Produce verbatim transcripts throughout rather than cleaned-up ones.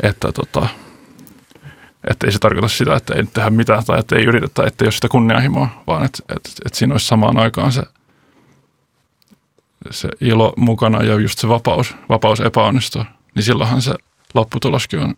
että, tota, että ei se tarkoita sitä, että ei tehdä mitään tai että ei yritetä, että ei ole sitä kunnianhimoa, vaan että, että, että siinä olisi samaan aikaan se, se ilo mukana ja just se vapaus, vapaus epäonnistua. Niin silloinhan se lopputuloskin on,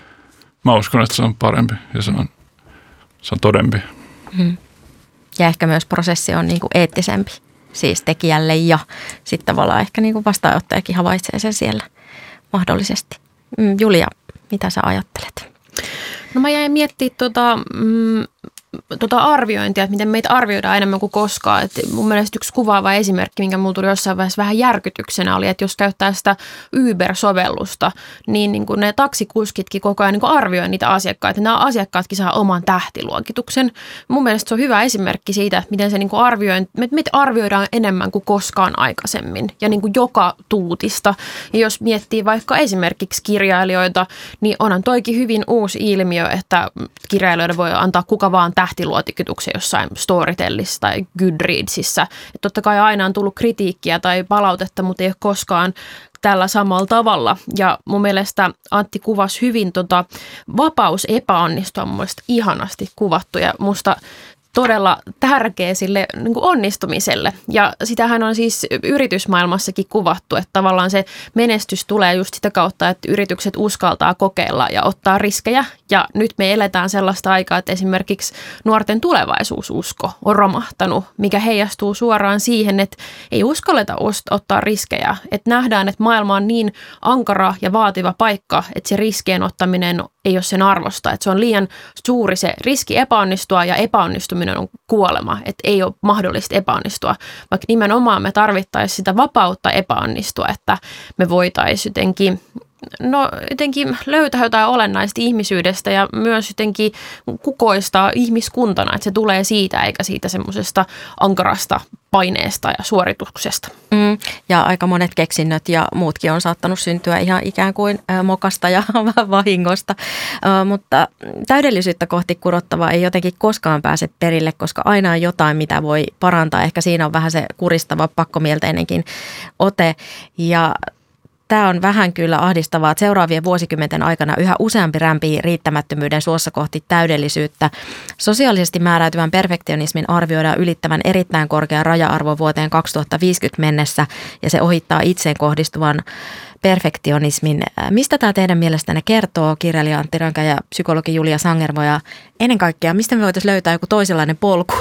mä uskon, että se on parempi ja se on, se on todempi. Hmm. Ja ehkä myös prosessi on niin kuin eettisempi siis tekijälle ja sitten tavallaan ehkä niin kuin vastaanottajakin havaitsee sen siellä mahdollisesti. Julia, mitä sä ajattelet? No mä jäin miettimään tuota, mm, tuota arviointia, että miten meitä arvioidaan enemmän kuin koskaan. Et mun mielestä yksi kuvaava esimerkki, minkä mulla tuli jossain vaiheessa vähän järkytyksenä oli, että jos käyttää sitä Uber-sovellusta, niin, niin kuin ne taksikuskitkin koko ajan niin kuin arvioi niitä asiakkaita. Nämä asiakkaatkin saa oman tähtiluokituksen. Mun mielestä se on hyvä esimerkki siitä, että miten se niin kuin arvioi, meitä arvioidaan enemmän kuin koskaan aikaisemmin ja niin kuin joka tuutista. Ja jos miettii vaikka esimerkiksi kirjailijoita, niin onhan toikin hyvin uusi ilmiö, että kirjailijoille voi antaa kuka vaan tähtiluokituksen jossain Storytellissa tai Goodreadsissa. Että totta kai aina on tullut kritiikkiä tai palautetta, mutta ei ole koskaan tällä samalla tavalla. Ja mun mielestä Antti kuvasi hyvin tota vapaus epäonnistua mun mielestä ihanasti kuvattu ja musta todella tärkeä sille niin kuin onnistumiselle. Ja sitähän on siis yritysmaailmassakin kuvattu, että tavallaan se menestys tulee just sitä kautta, että yritykset uskaltaa kokeilla ja ottaa riskejä. Ja nyt me eletään sellaista aikaa, että esimerkiksi nuorten tulevaisuususko on romahtanut, mikä heijastuu suoraan siihen, että ei uskalleta ottaa riskejä. Että nähdään, että maailma on niin ankara ja vaativa paikka, että se riskien ottaminen ei ole sen arvosta. Että se on liian suuri se riski epäonnistua ja epäonnistuminen on kuolema, että ei ole mahdollista epäonnistua. Vaikka nimenomaan me tarvittaisiin sitä vapautta epäonnistua, että me voitaisiin jotenkin, no, jotenkin löytää jotain olennaista ihmisyydestä ja myös jotenkin kukoistaa ihmiskuntana, että se tulee siitä eikä siitä semmoisesta ankarasta paineesta ja suorituksesta. Mm, ja aika monet keksinnöt ja muutkin on saattanut syntyä ihan ikään kuin äh, mokasta ja vahingosta, äh, mutta täydellisyyttä kohti kurottava ei jotenkin koskaan pääse perille, koska aina on jotain, mitä voi parantaa. Ehkä siinä on vähän se kuristava pakkomielteinenkin ote ja tämä on vähän kyllä ahdistavaa, että seuraavien vuosikymmenten aikana yhä useampi rämpii riittämättömyyden suossa kohti täydellisyyttä. Sosiaalisesti määräytyvän perfektionismin arvioidaan ylittävän erittäin korkean raja-arvo vuoteen kaksituhattaviisikymmentä mennessä ja se ohittaa itseen kohdistuvan perfektionismin. Mistä tämä teidän mielestänne kertoo, kirjailija Antti Rönkä ja psykologi Julia Sangermo, ja ennen kaikkea, mistä me voitaisiin löytää joku toisenlainen polku?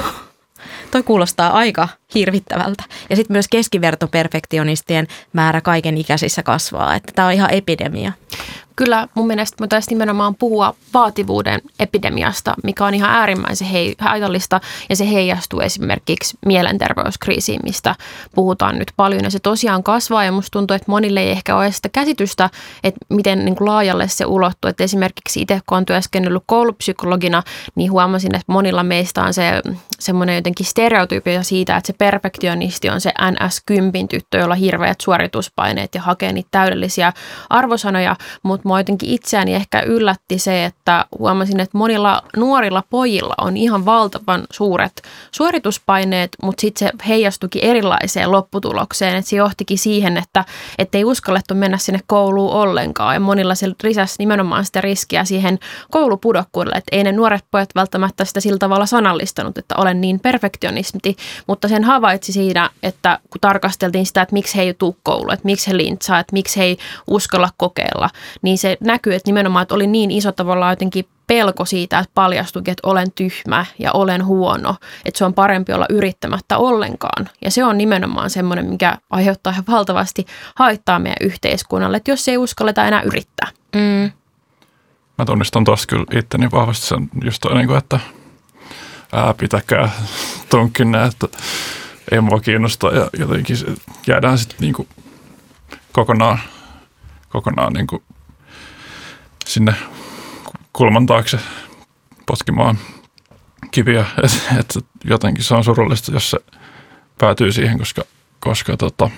Toi kuulostaa aika hirvittävältä. Ja sitten myös keskivertoperfektionistien määrä kaiken ikäisissä kasvaa. Että tämä on ihan epidemia. Kyllä mun mielestä me taisi nimenomaan puhua vaativuuden epidemiasta, mikä on ihan äärimmäisen hei, haitallista ja se heijastuu esimerkiksi mielenterveyskriisiin, mistä puhutaan nyt paljon ja se tosiaan kasvaa ja musta tuntuu, että monille ei ehkä ole sitä käsitystä, että miten niin kuin laajalle se ulottuu. Että esimerkiksi itse kun olen työskennellyt koulupsykologina, niin huomasin, että monilla meistä on se semmoinen jotenkin stereotypia siitä, että se perfektionisti on se N S kymmenen tyttö, jolla on hirveät suorituspaineet ja hakee niitä täydellisiä arvosanoja, mutta mua jotenkin itseäni ehkä yllätti se, että huomasin, että monilla nuorilla pojilla on ihan valtavan suuret suorituspaineet, mutta sitten se heijastuikin erilaiseen lopputulokseen, että se johtikin siihen, että ei uskallettu mennä sinne kouluun ollenkaan ja monilla se lisäsi nimenomaan sitä riskiä siihen koulupudokkuudelle, että ei ne nuoret pojat välttämättä sitä sillä tavalla sanallistanut, että olen niin perfektionisti, mutta sen havaitsi siinä, että kun tarkasteltiin sitä, että miksi he ei tule kouluun, että miksi he lintsaa, että miksi he ei uskalla kokeilla, niin se näkyy, että nimenomaan, että oli niin iso tavallaan jotenkin pelko siitä, että paljastuikin, että olen tyhmä ja olen huono, että se on parempi olla yrittämättä ollenkaan. Ja se on nimenomaan semmoinen, mikä aiheuttaa ihan valtavasti haittaa meidän yhteiskunnalle, että jos ei uskalleta enää yrittää. Mm. Mä tunnistan tuossa kyllä itteni vahvasti sen just toi, että ää, pitäkää tunkkinne, että ei mua kiinnosta ja jotenkin jäädään sitten niinku kokonaan, kokonaan niinku sinne kulman taakse potkimaan kiviä. Että jotenkin se on surullista, jos se päätyy siihen, koska, koska tota,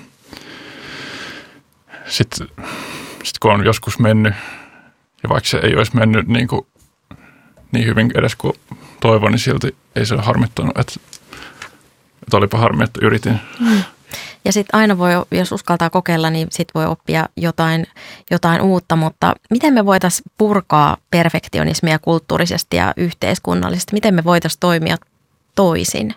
sitten sit kun on joskus mennyt, ja vaikka se ei olisi mennyt niin, kuin, niin hyvin edes kuin toivon, niin silti ei se ole harmittanut, että, että olipa harmi, että yritin. Mm. Ja sitten aina voi, jos uskaltaa kokeilla, niin sitten voi oppia jotain, jotain uutta. Mutta miten me voitaisiin purkaa perfektionismia kulttuurisesti ja yhteiskunnallisesti? Miten me voitaisiin toimia toisin?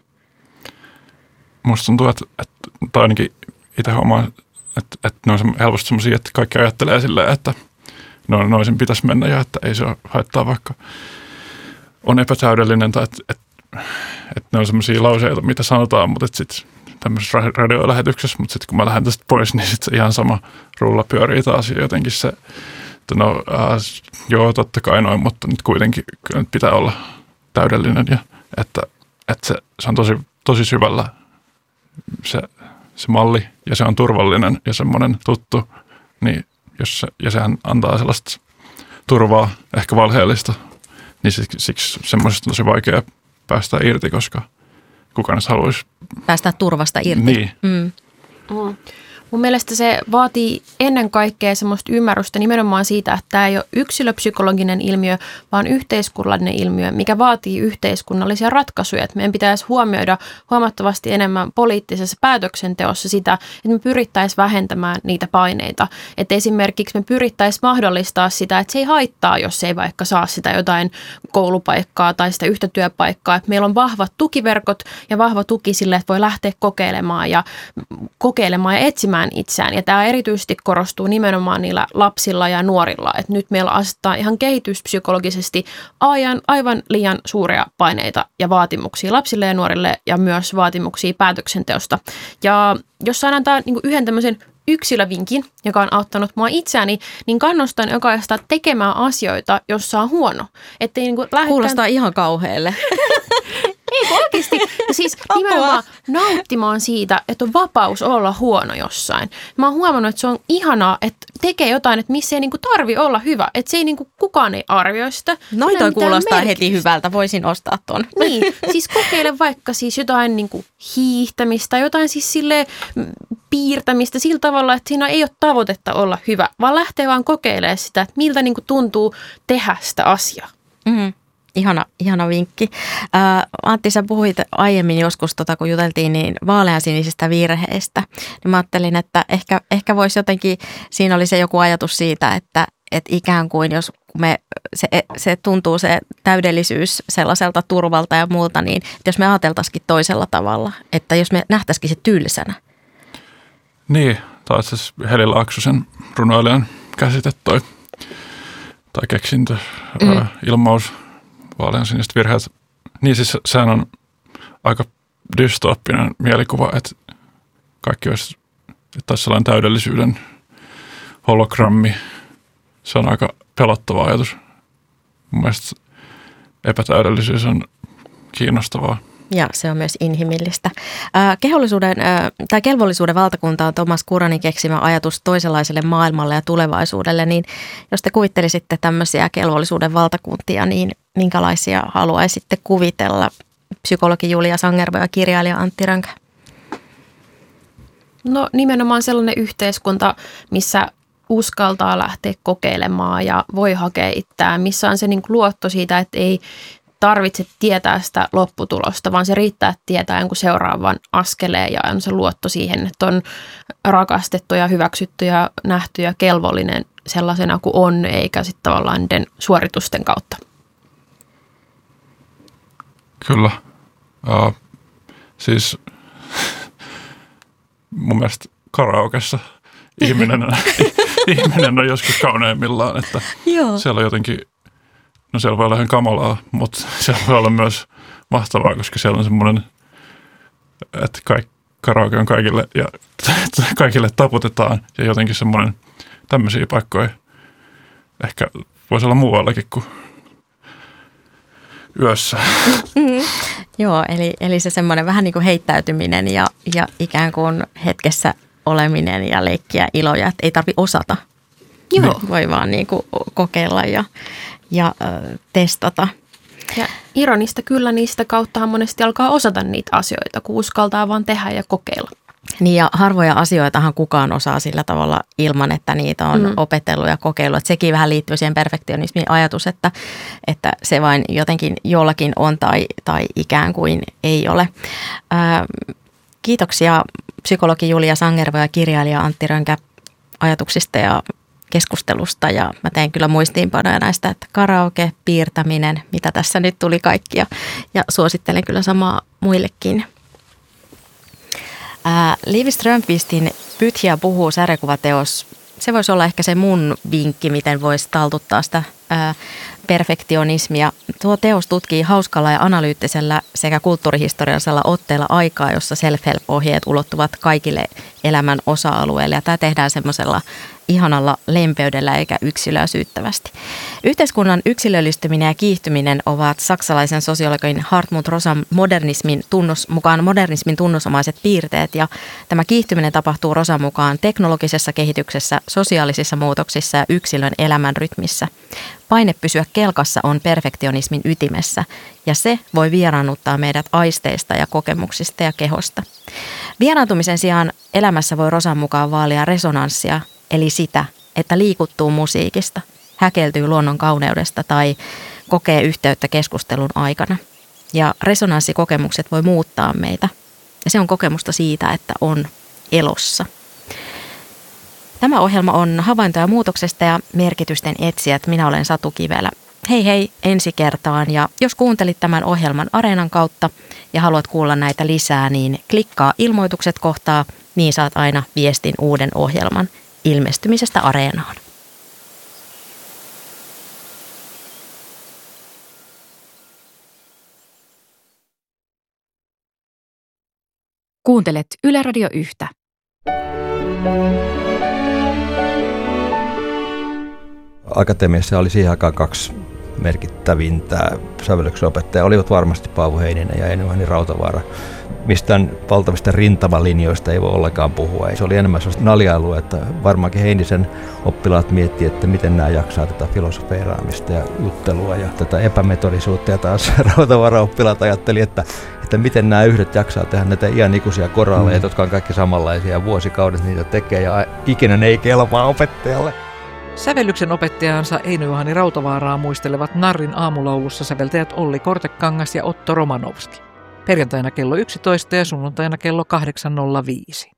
Musta tuntuu, että, että tai ainakin itse huomaan, että, että ne on helposti semmoisia, että kaikki ajattelee silleen, että no, noisin pitäisi mennä ja että ei se haittaa, vaikka on epätäydellinen tai että, että, että ne on semmoisia lauseita, mitä sanotaan, mutta että sitten tämmöisessä radiolähetyksessä, mutta sitten kun mä lähden tästä pois, niin sitten se ihan sama rulla pyörii taas ja jotenkin se, että no äh, joo, totta kai noin, mutta nyt kuitenkin nyt pitää olla täydellinen ja että, että se, se on tosi, tosi syvällä se, se malli ja se on turvallinen ja semmoinen tuttu, niin jos se, ja sehän antaa sellaista turvaa, ehkä valheellista, niin siksi, siksi semmoisesta on tosi vaikea päästä irti, koska kukaan edes haluaisi päästä turvasta irti. Niin. Mm. Mm. Mun mielestä se vaatii ennen kaikkea semmoista ymmärrystä nimenomaan siitä, että tämä ei ole yksilöpsykologinen ilmiö, vaan yhteiskunnallinen ilmiö, mikä vaatii yhteiskunnallisia ratkaisuja. Että meidän pitäisi huomioida huomattavasti enemmän poliittisessa päätöksenteossa sitä, että me pyrittäisiin vähentämään niitä paineita. Että esimerkiksi me pyrittäisiin mahdollistaa sitä, että se ei haittaa, jos ei vaikka saa sitä jotain koulupaikkaa tai sitä yhtä työpaikkaa. Että meillä on vahvat tukiverkot ja vahva tuki sille, että voi lähteä kokeilemaan ja kokeilemaan ja etsimään itseään. Ja tämä erityisesti korostuu nimenomaan niillä lapsilla ja nuorilla. Että nyt meillä asettaa ihan kehityspsykologisesti aivan, aivan liian suuria paineita ja vaatimuksia lapsille ja nuorille ja myös vaatimuksia päätöksenteosta. Ja jos saadaan antaa niin kuin yhden tämmöisen yksilövinkin, joka on auttanut mua itseäni, niin kannustan jokaista tekemään asioita, jossa on huono. Ettei niin kuin lähdetään... Kuulostaa ihan kauhealle. Ei oikeasti. Ja siis nimenomaan nauttimaan siitä, että on vapaus olla huono jossain. Mä oon huomannut, että se on ihanaa, että tekee jotain, että missä ei niinku tarvi olla hyvä. Että se ei niinku, kukaan ei arvioi sitä. Noin toi kuulostaa heti hyvältä. Voisin ostaa ton. Niin, siis kokeile vaikka siis jotain niinku hiihtämistä, jotain siis silleen piirtämistä sillä tavalla, että siinä ei ole tavoitetta olla hyvä, vaan lähtee vaan kokeilemaan sitä, että miltä niinku tuntuu tehdä sitä asiaa. Mm. Ihana, ihana vinkki. Ää, Antti, sä puhuit aiemmin joskus, tota, kun juteltiin, niin vaaleansinisistä virheistä. Niin mä ajattelin, että ehkä, ehkä voisi jotenkin, siinä oli se joku ajatus siitä, että, että ikään kuin jos me, se, se tuntuu se täydellisyys sellaiselta turvalta ja muulta, niin jos me ajateltaisikin toisella tavalla, että jos me nähtäisikin se tylsänä. Niin, taas siis Heli Laaksosen runoilijan käsite toi, tai keksintö, mm. ää, ilmaus. Vaaleansiniset virheet. Niin siis sehän on aika dystooppinen mielikuva, että kaikki olisi, että olisi sellainen täydellisyyden hologrammi. Se on aika pelottava ajatus. Mun mielestä epätäydellisyys on kiinnostavaa. Ja se on myös inhimillistä. Äh, kehollisuuden, äh, tai kelvollisuuden valtakunta on Thomas Kuranin keksimä ajatus toisenlaiselle maailmalle ja tulevaisuudelle. Niin jos te kuvittelisitte tämmöisiä kelvollisuuden valtakuntia, niin minkälaisia haluaisitte kuvitella? Psykologi Julia Sangerbo ja kirjailija Antti Rönkä. No nimenomaan sellainen yhteiskunta, missä uskaltaa lähteä kokeilemaan ja voi hakea itseään, missä on se niin kuin luotto siitä, että ei tarvitse tietää sitä lopputulosta, vaan se riittää, että tietää jonkun seuraavan askeleen ja on se luotto siihen, että on rakastettu ja hyväksytty ja nähty ja kelvollinen sellaisena kuin on, eikä sitten tavallaan niiden suoritusten kautta. Kyllä. Uh, siis mun mielestä karaokessa ihminen, ihminen on joskus kauneimmillaan, että Joo. siellä on jotenkin, no siellä voi olla ihan kamalaa, mutta siellä voi olla myös mahtavaa, koska siellä on semmoinen, että kaik, karaoke on kaikille ja kaikille taputetaan ja jotenkin semmoinen tämmöisiä paikkoja ehkä voisi olla muuallakin kuin yössä. Mm-hmm. Joo, eli, eli se semmoinen vähän niin kuin heittäytyminen ja, ja ikään kuin hetkessä oleminen ja leikkiä iloja, että ei tarvitse osata. Joo. Voi vaan niin kuin kokeilla ja, ja äh, testata. Ja ironista kyllä niistä kauttahan monesti alkaa osata niitä asioita, kun uskaltaa vaan tehdä ja kokeilla. Niin ja harvoja asioitahan kukaan osaa sillä tavalla ilman, että niitä on mm. opetellut ja kokeillut. Että sekin vähän liittyy siihen perfektionismin ajatus, että, että se vain jotenkin jollakin on tai, tai ikään kuin ei ole. Ää, Kiitoksia psykologi Julia Sangervo ja kirjailija Antti Rönkä ajatuksista ja keskustelusta. Ja mä tein kyllä muistiinpanoja näistä, että karaoke, piirtäminen, mitä tässä nyt tuli kaikkia. Ja suosittelen kyllä samaa muillekin. Ää, Liivi Strömqvistin Pythia puhuu -sarjakuvateos. Se voisi olla ehkä se mun vinkki, miten voisi taltuttaa sitä ää, perfektionismia. Tuo teos tutkii hauskalla ja analyyttisellä sekä kulttuurihistoriallisella otteella aikaa, jossa self-help-ohjeet ulottuvat kaikille elämän osa-alueille. Ja tämä tehdään semmoisella ihanalla lempeydellä eikä yksilöä syyttävästi. Yhteiskunnan yksilöllistyminen ja kiihtyminen ovat saksalaisen sosiologin Hartmut Rosan modernismin tunnus, mukaan modernismin tunnusomaiset piirteet. Ja tämä kiihtyminen tapahtuu Rosan mukaan teknologisessa kehityksessä, sosiaalisissa muutoksissa ja yksilön elämän rytmissä. Paine pysyä kelkassa on perfektionismin ytimessä ja se voi vieraannuttaa meidät aisteista ja kokemuksista ja kehosta. Vieraantumisen sijaan elämässä voi Rosan mukaan vaalia resonanssia, eli sitä, että liikuttuu musiikista, häkeltyy luonnon kauneudesta tai kokee yhteyttä keskustelun aikana. Ja resonanssikokemukset voi muuttaa meitä ja se on kokemusta siitä, että on elossa. Tämä ohjelma on havaintoja muutoksesta ja merkitysten etsijät. Minä olen Satu Kivelä. Hei hei ensi kertaan ja jos kuuntelit tämän ohjelman Areenan kautta ja haluat kuulla näitä lisää, niin klikkaa ilmoitukset kohtaa, niin saat aina viestin uuden ohjelman ilmestymisestä Areenaan. Kuuntelet Yle Radio Yhtä. Akatemiassa oli siihen aikaan kaksi merkittävintä sävellyksen opettajaa. Olivat varmasti Paavo Heininen ja Eino-Juhani Rautavaara. Mistään valtavista rintamalinjoista ei voi ollenkaan puhua. Se oli enemmän sellaista naljailua, että varmaankin Heinisen oppilaat miettii, että miten nämä jaksaa tätä filosofeeraamista ja juttelua ja tätä epämetodisuutta. Ja taas Rautavaara-oppilaat ajatteli, että, että miten nämä yhdet jaksaa tehdä näitä iänikuisia koraaleja, mm. jotka on kaikki samanlaisia ja vuosikaudet niitä tekee ja ikinä ne ei kelpaa opettajalle. Sävellyksen opettajansa Eino-Juhani Rautavaaraa muistelevat Narrin aamulaulussa säveltäjät Olli Kortekangas ja Otto Romanovski. Perjantaina kello yksitoista ja sunnuntaina kello kahdeksan nolla viisi.